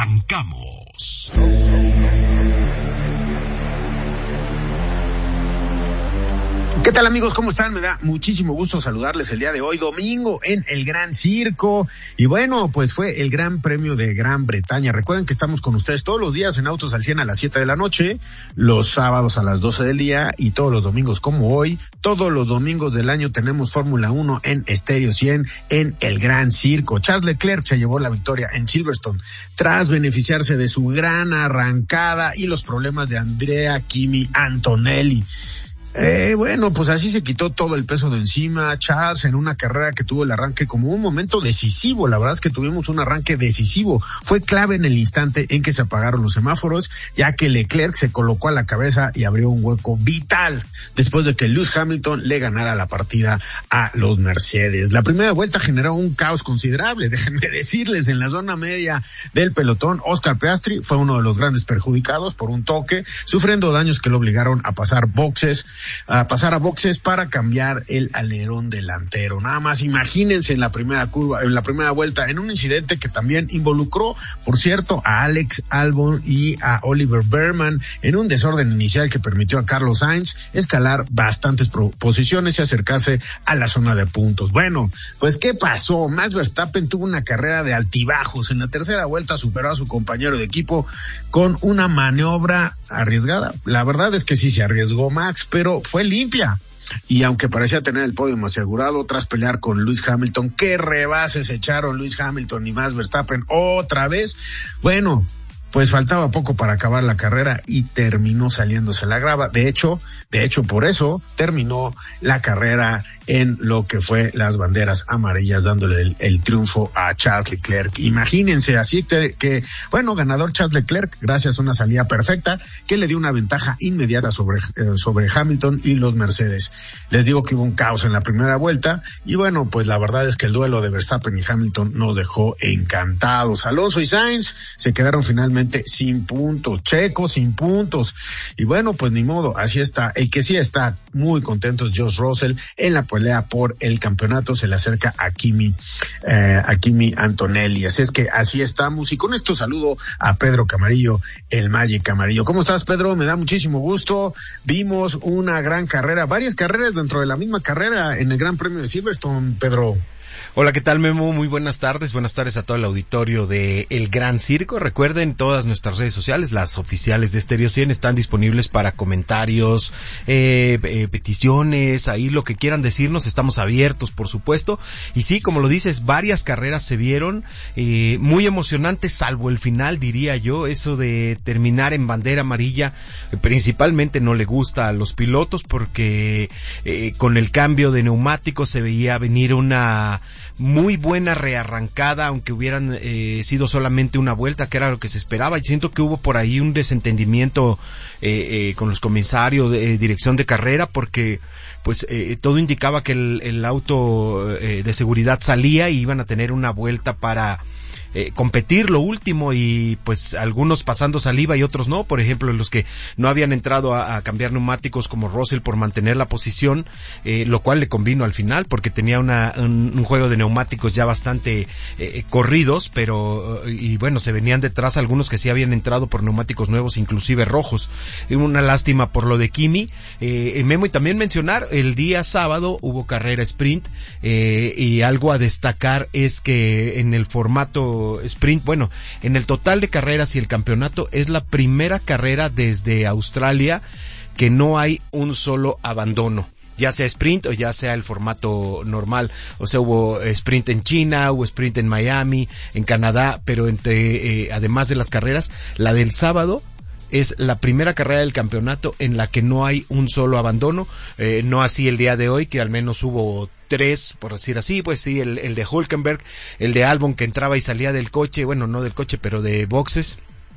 Arrancamos. ¿Qué tal, amigos? ¿Cómo están? Me da muchísimo gusto saludarles el día de hoy, domingo, en el Gran Circo. Y bueno, pues fue el Gran Premio de Gran Bretaña. Recuerden que estamos con ustedes todos los días en Autos al 100 a las 7 de la noche, los sábados a las 12 del día y todos los domingos como hoy. Todos los domingos del año tenemos Fórmula 1 en Estéreo 100 en el Gran Circo. Charles Leclerc se llevó la victoria en Silverstone tras beneficiarse de su gran arrancada y los problemas de Andrea Kimi Antonelli. Bueno, pues así se quitó todo el peso de encima Charles en una carrera que tuvo el arranque como un momento decisivo. La verdad es que tuvimos un arranque decisivo. Fue clave en el instante en que se apagaron los semáforos, ya que Leclerc se colocó a la cabeza y abrió un hueco vital después de que Lewis Hamilton le ganara la partida a los Mercedes. La primera vuelta generó un caos considerable, déjenme decirles, en la zona media del pelotón. Oscar Piastri fue uno de los grandes perjudicados por un toque, sufriendo daños que lo obligaron a pasar a boxes para cambiar el alerón delantero. Nada más imagínense en la primera vuelta, en un incidente que también involucró, por cierto, a Alex Albon y a Oliver Behrman, en un desorden inicial que permitió a Carlos Sainz escalar bastantes posiciones y acercarse a la zona de puntos. Bueno, pues ¿qué pasó? Max Verstappen tuvo una carrera de altibajos. En la tercera vuelta superó a su compañero de equipo con una maniobra arriesgada. La verdad es que sí se arriesgó Max, pero fue limpia. Y aunque parecía tener el podio asegurado tras pelear con Lewis Hamilton, qué rebases echaron Lewis Hamilton y Max Verstappen otra vez. Bueno, pues faltaba poco para acabar la carrera y terminó saliéndose la grava. De hecho, por eso terminó la carrera en lo que fue las banderas amarillas, dándole el triunfo a Charles Leclerc. Imagínense, así que, bueno, ganador Charles Leclerc, gracias a una salida perfecta que le dio una ventaja inmediata sobre Hamilton y los Mercedes. Les digo que hubo un caos en la primera vuelta y bueno, pues la verdad es que el duelo de Verstappen y Hamilton nos dejó encantados. Alonso y Sainz se quedaron finalmente sin puntos, Checo sin puntos. Y bueno, pues ni modo, así está. El que sí está muy contento es George Russell. En la pelea por el campeonato se le acerca a Kimi Antonelli. Así es que así estamos. Y con esto saludo a Pedro Camarillo, el Magic Camarillo. ¿Cómo estás, Pedro? Me da muchísimo gusto. Vimos una gran carrera, varias carreras dentro de la misma carrera en el Gran Premio de Silverstone, Pedro. Hola, ¿qué tal, Memo? Muy buenas tardes a todo el auditorio de El Gran Circo. Recuerden, todas nuestras redes sociales, las oficiales de Estéreo 100, están disponibles para comentarios, peticiones, ahí lo que quieran decirnos, estamos abiertos, por supuesto. Y sí, como lo dices, varias carreras se vieron, muy emocionantes, salvo el final, diría yo, eso de terminar en bandera amarilla, principalmente no le gusta a los pilotos porque con el cambio de neumáticos se veía venir una muy buena rearrancada, aunque hubieran sido solamente una vuelta, que era lo que se esperaba. Y siento que hubo por ahí un desentendimiento con los comisarios de dirección de carrera, porque pues todo indicaba que el auto de seguridad salía y iban a tener una vuelta para competir lo último, y pues algunos pasando saliva y otros no. Por ejemplo, los que no habían entrado a cambiar neumáticos, como Russell, por mantener la posición, lo cual le convino al final porque tenía un juego de neumáticos ya bastante corridos, pero y bueno, se venían detrás algunos que sí habían entrado por neumáticos nuevos, inclusive rojos. Una lástima por lo de Kimi. Memo, y también mencionar, el día sábado hubo carrera sprint, y algo a destacar es que en el formato sprint, bueno, en el total de carreras y el campeonato, es la primera carrera desde Australia que no hay un solo abandono, ya sea sprint o ya sea el formato normal. O sea, hubo sprint en China, hubo sprint en Miami, en Canadá, pero además de las carreras, la del sábado es la primera carrera del campeonato en la que no hay un solo abandono, no así el día de hoy, que al menos hubo 3, por decir así. Pues sí, el de Hülkenberg, el de Albon, que entraba y salía del coche, bueno, no del coche, pero de boxes,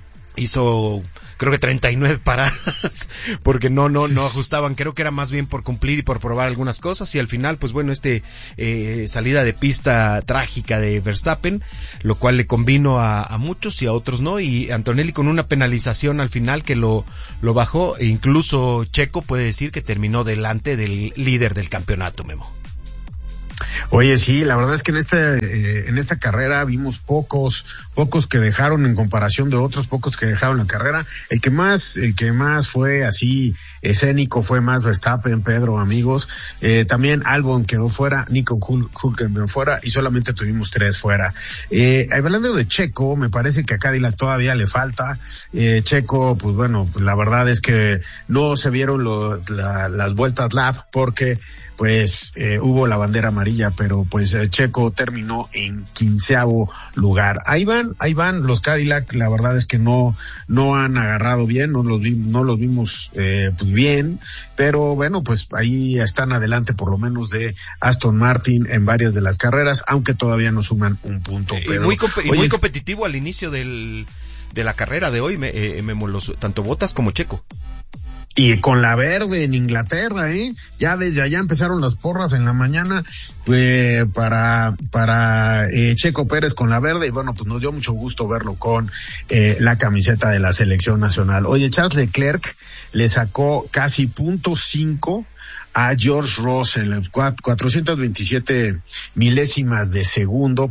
hizo creo que 39 paradas porque no ajustaban. Creo que era más bien por cumplir y por probar algunas cosas, y al final pues bueno, salida de pista trágica de Verstappen, lo cual le convino a muchos y a otros no, y Antonelli con una penalización al final que lo bajó, e incluso Checo puede decir que terminó delante del líder del campeonato, Memo. Oye, sí, la verdad es que en esta carrera vimos pocos que dejaron en comparación de otros, pocos que dejaron la carrera. El que más fue así escénico fue Max Verstappen, Pedro, amigos. También Albon quedó fuera, Nico Hülkenberg fuera y solamente tuvimos 3 fuera. Hablando de Checo, me parece que a Cadillac todavía le falta. Checo, pues bueno, la verdad es que no se vieron las vueltas lap porque pues hubo la bandera amarilla, pero pues Checo terminó en 15º lugar. Ahí van los Cadillac, la verdad es que no han agarrado bien, no los vimos pues bien, pero bueno, pues ahí están adelante por lo menos de Aston Martin en varias de las carreras, aunque todavía no suman un punto. Pero, muy competitivo al inicio de la carrera de hoy, tanto Bottas como Checo. Y con la verde en Inglaterra, ya desde allá empezaron las porras en la mañana, para Checo Pérez con la verde, y bueno, pues nos dio mucho gusto verlo con la camiseta de la selección nacional. Oye, Charles Leclerc le sacó casi .5 a George Russell, 427 milésimas de segundo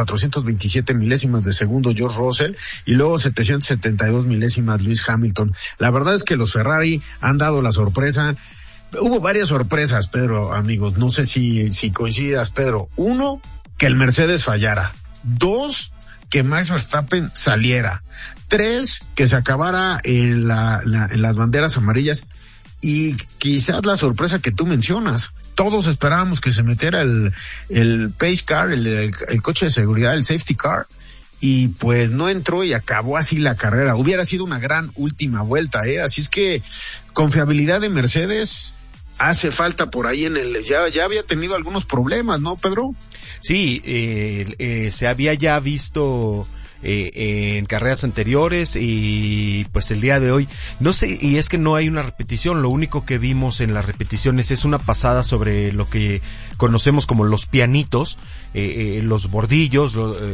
George Russell, y luego 772 milésimas Lewis Hamilton. La verdad es que los Ferrari han dado la sorpresa. Hubo varias sorpresas, Pedro, amigos, no sé si coincidas, Pedro. 1, que el Mercedes fallara. 2, que Max Verstappen saliera. 3, que se acabara en las banderas amarillas. Y quizás la sorpresa que tú mencionas, todos esperábamos que se metiera el pace car, el coche de seguridad, el safety car, y pues no entró y acabó así la carrera. Hubiera sido una gran última vuelta, así es que confiabilidad de Mercedes hace falta por ahí ya había tenido algunos problemas, ¿no, Pedro? Sí, se había ya visto en carreras anteriores, y pues el día de hoy no sé, y es que no hay una repetición. Lo único que vimos en las repeticiones es una pasada sobre lo que conocemos como los pianitos, los bordillos,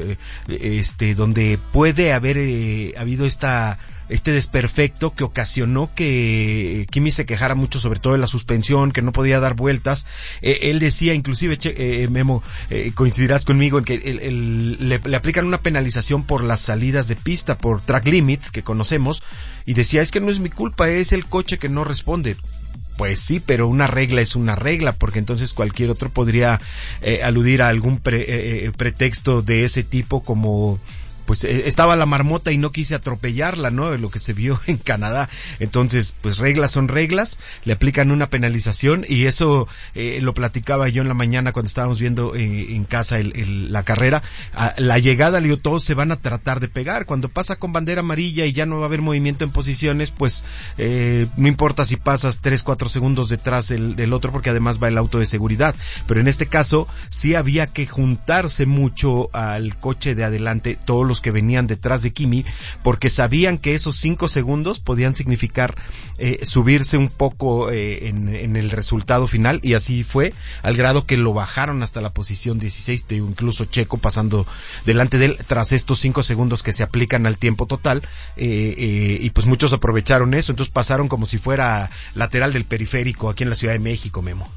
donde puede haber habido este desperfecto que ocasionó que Kimi se quejara mucho, sobre todo de la suspensión, que no podía dar vueltas. Él decía, inclusive, Memo, coincidirás conmigo en que le aplican una penalización por las salidas de pista, por track limits que conocemos, y decía, es que no es mi culpa, es el coche que no responde. Pues sí, pero una regla es una regla, porque entonces cualquier otro podría aludir a algún pretexto de ese tipo, como pues estaba la marmota y no quise atropellarla, ¿no? Lo que se vio en Canadá. Entonces, pues reglas son reglas, le aplican una penalización, y eso lo platicaba yo en la mañana cuando estábamos viendo en casa la carrera. A la llegada, le digo, todos se van a tratar de pegar. Cuando pasa con bandera amarilla y ya no va a haber movimiento en posiciones, pues no importa si pasas 3-4 segundos detrás del otro, porque además va el auto de seguridad. Pero en este caso sí había que juntarse mucho al coche de adelante, todos los que venían detrás de Kimi, porque sabían que esos 5 segundos podían significar subirse un poco en el resultado final, y así fue, al grado que lo bajaron hasta la posición 16, incluso Checo pasando delante de él tras estos 5 segundos que se aplican al tiempo total, y pues muchos aprovecharon eso. Entonces pasaron como si fuera lateral del periférico aquí en la Ciudad de México, Memo.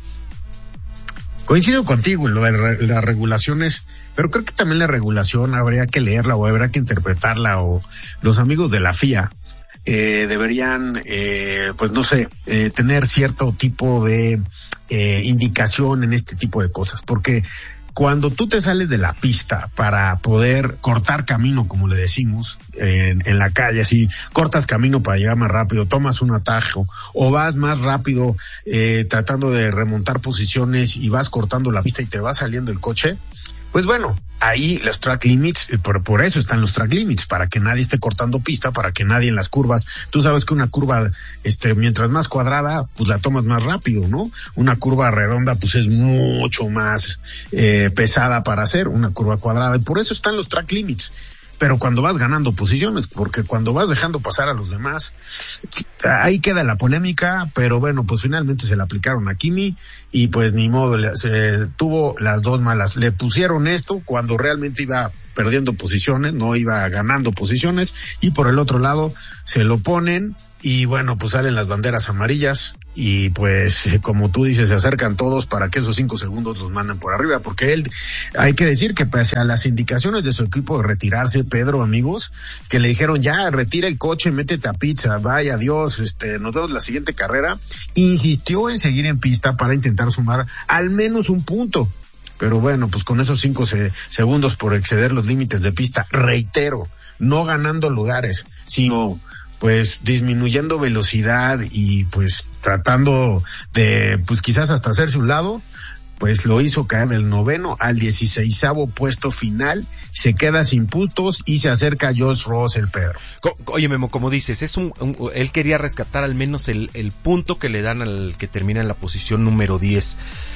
Coincido contigo en lo de las regulaciones, pero creo que también la regulación habría que leerla o habría que interpretarla, o los amigos de la FIA deberían, pues no sé, tener cierto tipo de indicación en este tipo de cosas, porque cuando tú te sales de la pista para poder cortar camino, como le decimos, en la calle, así, cortas camino para llegar más rápido, tomas un atajo, o vas más rápido tratando de remontar posiciones y vas cortando la pista y te va saliendo el coche, pues bueno, ahí los track limits, por eso están los track limits, para que nadie esté cortando pista, para que nadie en las curvas, tú sabes que una curva, mientras más cuadrada, pues la tomas más rápido, ¿no? Una curva redonda, pues es mucho más pesada para hacer una curva cuadrada, y por eso están los track limits. Pero cuando vas ganando posiciones, porque cuando vas dejando pasar a los demás, ahí queda la polémica, pero bueno, pues finalmente se la aplicaron a Kimi, y pues ni modo, se tuvo las dos malas. Le pusieron esto cuando realmente iba perdiendo posiciones, no iba ganando posiciones, y por el otro lado se lo ponen y bueno, pues salen las banderas amarillas y pues como tú dices, se acercan todos para que esos 5 segundos los manden por arriba, porque él, hay que decir que pese a las indicaciones de su equipo de retirarse, Pedro, amigos, que le dijeron ya, retira el coche, métete a pizza, vaya, adiós, nos vemos la siguiente carrera, insistió en seguir en pista para intentar sumar al menos un punto. Pero bueno, pues con esos 5 segundos por exceder los límites de pista, reitero, no ganando lugares, sino pues disminuyendo velocidad y pues tratando de pues quizás hasta hacerse un lado, pues lo hizo caer del 9º al 16º puesto final, se queda sin puntos y se acerca a George Russell, Pedro. Oye, Memo, como dices, él quería rescatar al menos el punto que le dan al que termina en la posición número 10.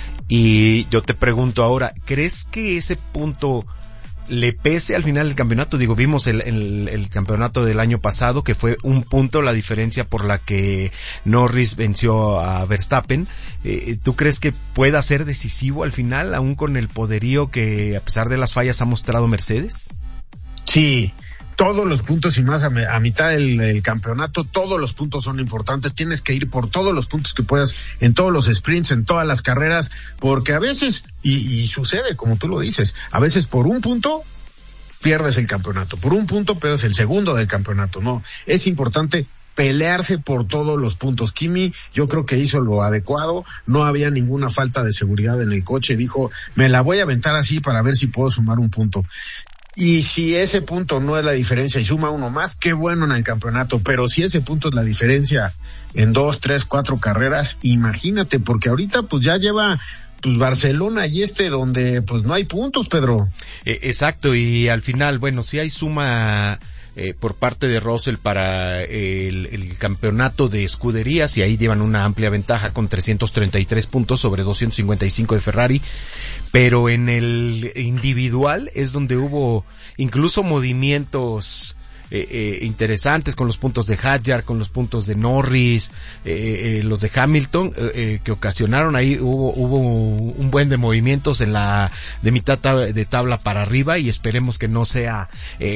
Y yo te pregunto ahora, ¿crees que ese punto le pese al final del campeonato? Digo, vimos el campeonato del año pasado, que fue un punto la diferencia por la que Norris venció a Verstappen. ¿Tú crees que pueda ser decisivo al final, aún con el poderío que a pesar de las fallas ha mostrado Mercedes? Sí, todos los puntos y más a mitad del campeonato, todos los puntos son importantes, tienes que ir por todos los puntos que puedas en todos los sprints, en todas las carreras, porque a veces, y sucede como tú lo dices, a veces por un punto pierdes el campeonato, por un punto pierdes el segundo del campeonato, no, es importante pelearse por todos los puntos. Kimi, yo creo que hizo lo adecuado, no había ninguna falta de seguridad en el coche, dijo, me la voy a aventar así para ver si puedo sumar un punto. Y si ese punto no es la diferencia y suma uno más, qué bueno en el campeonato, pero si ese punto es la diferencia en 2, 3, 4 carreras, imagínate, porque ahorita pues ya lleva pues Barcelona y donde pues no hay puntos, Pedro. Exacto, y al final, bueno, si hay suma por parte de Russell para el campeonato de escuderías, y ahí llevan una amplia ventaja con 333 puntos sobre 255 de Ferrari, pero en el individual es donde hubo incluso movimientos interesantes con los puntos de Hadjar, con los puntos de Norris, los de Hamilton, que ocasionaron ahí, hubo un buen de movimientos en la de mitad de tabla para arriba, y esperemos que no sea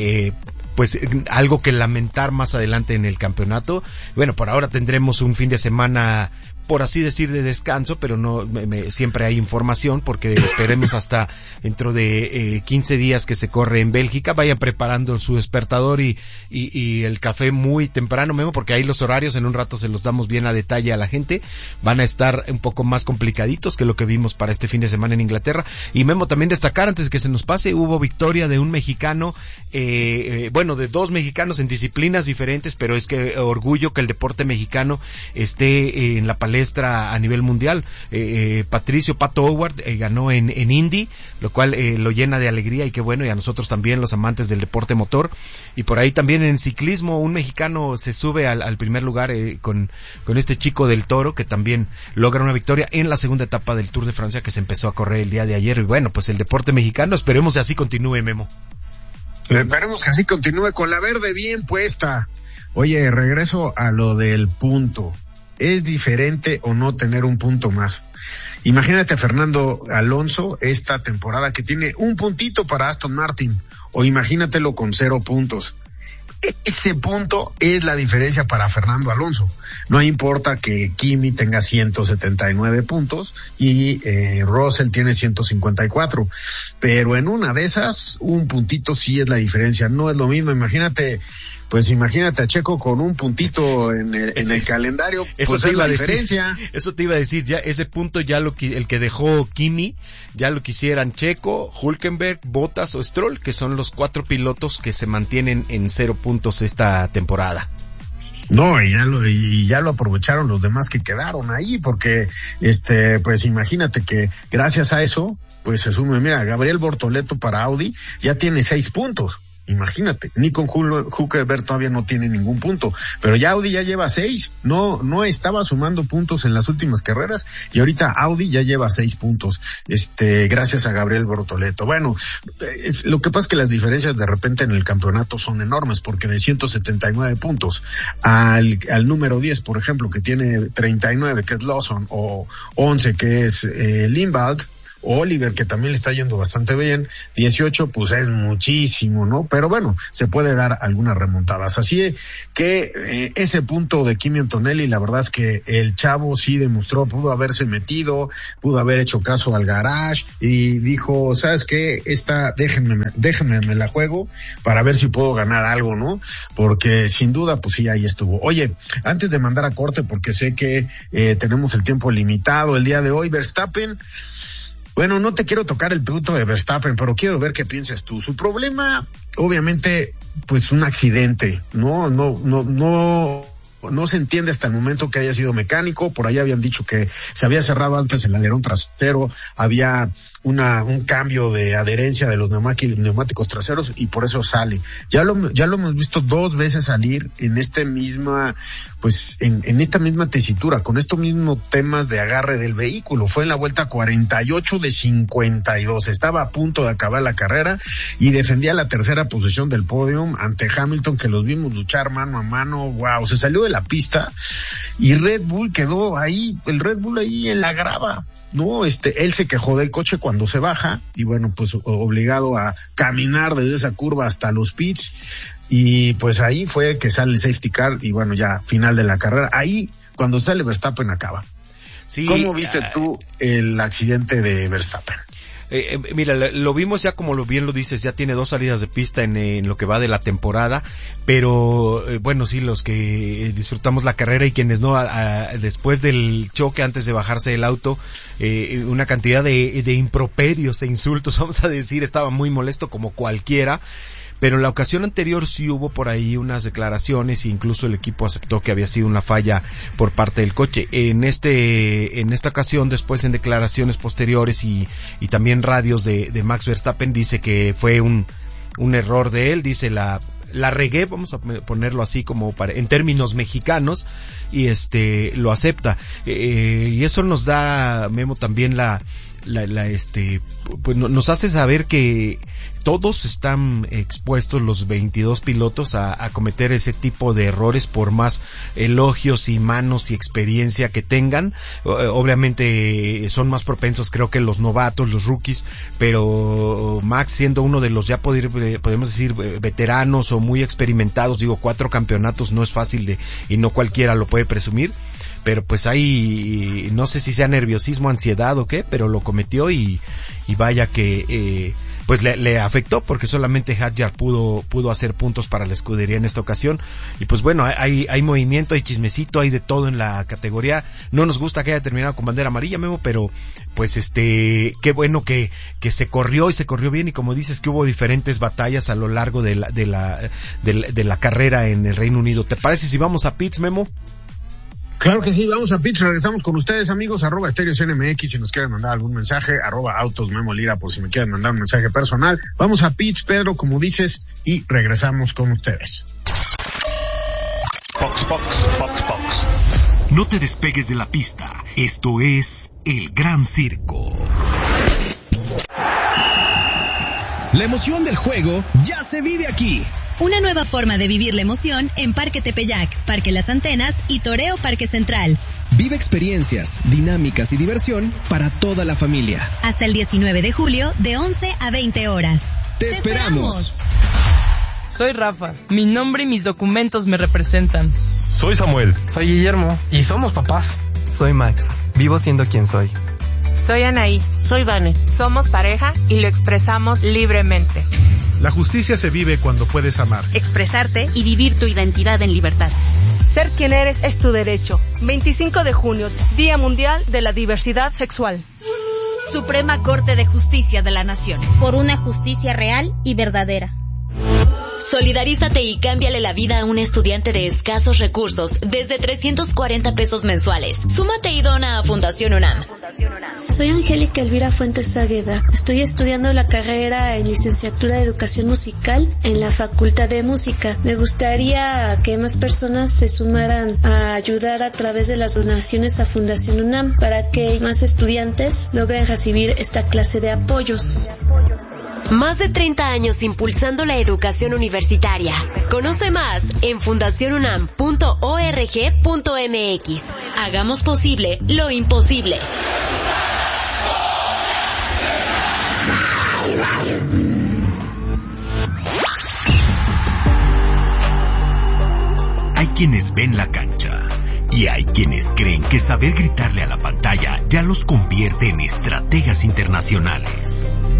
pues algo que lamentar más adelante en el campeonato. Bueno, por ahora tendremos un fin de semana, por así decir, de descanso, pero no siempre hay información, porque esperemos hasta dentro de 15 días que se corre en Bélgica. Vayan preparando su despertador y el café muy temprano, Memo, porque ahí los horarios en un rato se los damos bien a detalle a la gente. Van a estar un poco más complicaditos que lo que vimos para este fin de semana en Inglaterra. Y Memo, también destacar, antes de que se nos pase, hubo victoria de un mexicano, de 2 mexicanos en disciplinas diferentes, pero es que orgullo que el deporte mexicano esté en la palestra a nivel mundial. Patricio Pato Howard ganó en Indy, lo cual lo llena de alegría, y qué bueno, y a nosotros también, los amantes del deporte motor. Y por ahí también en ciclismo un mexicano se sube al primer lugar con este Chico del Toro, que también logra una victoria en la segunda etapa del Tour de Francia, que se empezó a correr el día de ayer. Y bueno, pues el deporte mexicano, esperemos que así continúe, Memo. Esperemos que así continúe con la verde bien puesta. Oye, regreso a lo del punto. ¿Es diferente o no tener un punto más? Imagínate a Fernando Alonso esta temporada, que tiene un puntito para Aston Martin, o imagínatelo con 0 puntos. Ese punto es la diferencia para Fernando Alonso. No importa que Kimi tenga 179 puntos y Russell tiene 154, pero en una de esas, un puntito sí es la diferencia. No es lo mismo. Imagínate a Checo con un puntito en el calendario, eso pues es la diferencia. Eso te iba a decir, ya ese punto el que dejó Kimi, ya lo quisieran Checo, Hülkenberg, Bottas o Stroll, que son los 4 pilotos que se mantienen en 0 puntos esta temporada. No, y ya lo aprovecharon los demás que quedaron ahí, porque pues imagínate que gracias a eso pues se sume, mira, Gabriel Bortoleto para Audi ya tiene 6 puntos. Imagínate, Nico Hülkenberg todavía no tiene ningún punto, pero ya Audi ya lleva 6, no estaba sumando puntos en las últimas carreras, y ahorita Audi ya lleva 6 puntos, gracias a Gabriel Bortoleto. Bueno, lo que pasa es que las diferencias de repente en el campeonato son enormes, porque de 179 puntos al número 10, por ejemplo, que tiene 39, que es Lawson, o 11, que es Lindvald, Oliver, que también le está yendo bastante bien, 18, pues es muchísimo, ¿no? Pero bueno, se puede dar algunas remontadas. Así que ese punto de Kimi Antonelli, la verdad es que el chavo sí demostró, pudo haberse metido, pudo haber hecho caso al garage y dijo, ¿sabes qué? Déjenme me la juego para ver si puedo ganar algo, ¿no? Porque sin duda, pues sí, ahí estuvo. Oye, antes de mandar a corte, porque sé que tenemos el tiempo limitado el día de hoy, Verstappen, bueno, no te quiero tocar el punto de Verstappen, pero quiero ver qué piensas tú. Su problema, obviamente, pues un accidente, no se entiende hasta el momento que haya sido mecánico. Por ahí habían dicho que se había cerrado antes el alerón trasero, había un cambio de adherencia de los neumáticos traseros y por eso sale. Ya lo hemos visto 2 veces salir en esta misma tesitura, con estos mismos temas de agarre del vehículo. Fue en la vuelta 48 de 52. Estaba a punto de acabar la carrera y defendía la tercera posición del podium ante Hamilton, que los vimos luchar mano a mano. Wow, se salió de la pista y Red Bull quedó ahí, el Red Bull ahí en la grava. No, él se quejó del coche cuando se baja y bueno, pues obligado a caminar desde esa curva hasta los pits y pues ahí fue que sale el safety car y bueno, ya final de la carrera. Ahí cuando sale Verstappen acaba. Sí, ¿cómo viste tú el accidente de Verstappen? Mira, lo vimos ya, como bien lo dices, ya tiene 2 salidas de pista en lo que va de la temporada, pero bueno, sí, los que disfrutamos la carrera y quienes no, después del choque, antes de bajarse del auto, una cantidad de improperios e insultos, vamos a decir, estaba muy molesto como cualquiera. Pero en la ocasión anterior sí hubo por ahí unas declaraciones e incluso el equipo aceptó que había sido una falla por parte del coche. En esta ocasión, después en declaraciones posteriores y también radios de Max Verstappen, dice que fue un error de él, dice la regué, vamos a ponerlo así como en términos mexicanos, y lo acepta. Y eso nos da, Memo, también pues nos hace saber que todos están expuestos, los 22 pilotos, a cometer ese tipo de errores por más elogios y manos y experiencia que tengan. Obviamente son más propensos, creo, que los novatos, los rookies, pero Max, siendo uno de los ya podemos decir veteranos o muy experimentados, 4 campeonatos no es fácil y no cualquiera lo puede presumir. Pero pues ahí, no sé si sea nerviosismo, ansiedad o qué, pero lo cometió y vaya que pues le afectó, porque solamente Hadjar pudo hacer puntos para la escudería en esta ocasión. Y pues bueno, hay movimiento, hay chismecito, hay de todo en la categoría. No nos gusta que haya terminado con bandera amarilla, Memo, pero pues qué bueno que se corrió y se corrió bien, y como dices, que hubo diferentes batallas a lo largo de la carrera en el Reino Unido. ¿Te parece si vamos a pits, Memo? Claro que sí, vamos a pits, regresamos con ustedes, amigos, @StereoCNMX si nos quieren mandar algún mensaje, @AutosMemoLira por si me quieren mandar un mensaje personal. Vamos a pits, Pedro, como dices, y regresamos con ustedes. Fox. No te despegues de la pista, esto es El Gran Circo. La emoción del juego ya se vive aquí. Una nueva forma de vivir la emoción en Parque Tepeyac, Parque Las Antenas y Toreo Parque Central. Vive experiencias, dinámicas y diversión para toda la familia. Hasta el 19 de julio, de 11 a 20 horas. ¡Te esperamos! Soy Rafa. Mi nombre y mis documentos me representan. Soy Samuel. Soy Guillermo. Y somos papás. Soy Max. Vivo siendo quien soy. Soy Anaí. Soy Vane. Somos pareja y lo expresamos libremente. La justicia se vive cuando puedes amar, expresarte y vivir tu identidad en libertad. Ser quien eres es tu derecho. 25 de junio, Día Mundial de la Diversidad Sexual. Suprema Corte de Justicia de la Nación. Por una justicia real y verdadera. Solidarízate y cámbiale la vida a un estudiante de escasos recursos desde 340 pesos mensuales. Súmate y dona a Fundación UNAM. Soy Angélica Elvira Fuentes Águeda. Estoy estudiando la carrera en licenciatura de Educación Musical en la Facultad de Música. Me gustaría que más personas se sumaran a ayudar a través de las donaciones a Fundación UNAM para que más estudiantes logren recibir esta clase de apoyos. Más de 30 años impulsando la educación universitaria. Conoce más en fundacionunam.org.mx. Hagamos posible lo imposible. Hay quienes ven la cancha y hay quienes creen que saber gritarle a la pantalla ya los convierte en estrategas internacionales.